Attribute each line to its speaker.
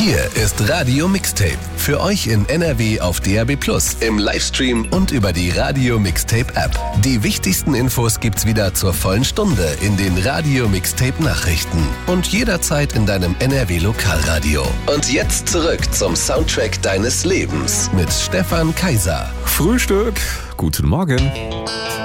Speaker 1: Hier ist Radio Mixtape. Für euch in NRW auf DAB+, im Livestream und über die Radio Mixtape App. Die wichtigsten Infos gibt's wieder zur vollen Stunde in den Radio Mixtape Nachrichten. Und jederzeit in deinem NRW Lokalradio. Und jetzt zurück zum Soundtrack deines Lebens mit Stefan Kaiser.
Speaker 2: Frühstück. Guten Morgen.